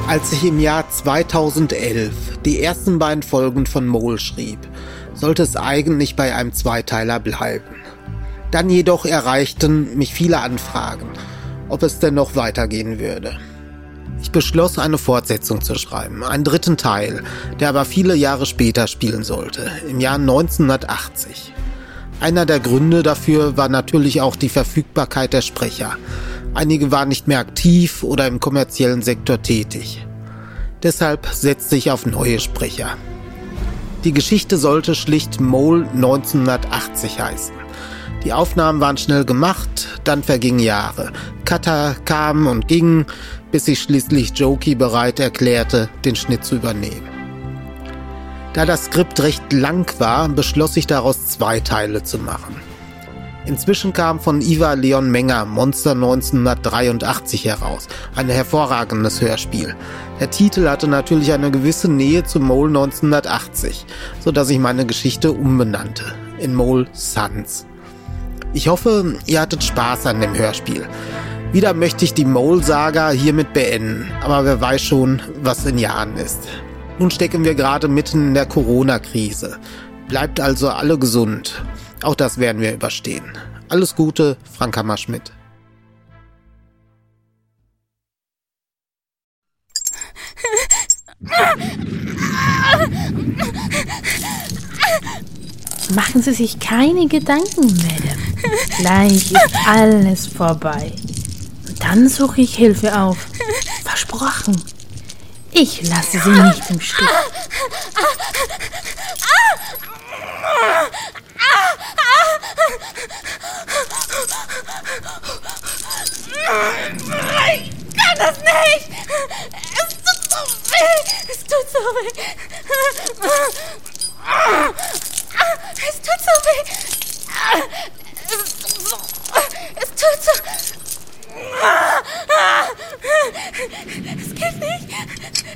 Als ich im Jahr 2011 die ersten beiden Folgen von Mole schrieb, sollte es eigentlich bei einem Zweiteiler bleiben. Dann jedoch erreichten mich viele Anfragen, ob es denn noch weitergehen würde. Ich beschloss, eine Fortsetzung zu schreiben, einen dritten Teil, der aber viele Jahre später spielen sollte, im Jahr 1980. Einer der Gründe dafür war natürlich auch die Verfügbarkeit der Sprecher. Einige waren nicht mehr aktiv oder im kommerziellen Sektor tätig. Deshalb setzte ich auf neue Sprecher. Die Geschichte sollte schlicht Mole 1980 heißen. Die Aufnahmen waren schnell gemacht, dann vergingen Jahre. Cutter kamen und gingen, bis sich schließlich Jokey bereit erklärte, den Schnitt zu übernehmen. Da das Skript recht lang war, beschloss ich daraus 2 Teile zu machen. Inzwischen kam von Ivar Leon Menger Monster 1983 heraus, ein hervorragendes Hörspiel. Der Titel hatte natürlich eine gewisse Nähe zu Mole 1980, sodass ich meine Geschichte umbenannte in Mole Sons. Ich hoffe, ihr hattet Spaß an dem Hörspiel. Wieder möchte ich die Mole-Saga hiermit beenden, aber wer weiß schon, was in Jahren ist. Nun stecken wir gerade mitten in der Corona-Krise. Bleibt also alle gesund. Auch das werden wir überstehen. Alles Gute, Frank Hammerschmidt. Machen Sie sich keine Gedanken, Madame. Gleich ist alles vorbei. Dann suche ich Hilfe auf. Versprochen. Ich lasse Sie nicht im Stich. Ich kann das nicht! Es tut so weh! Es tut so weh! Es tut so weh! Es tut so... Es geht nicht!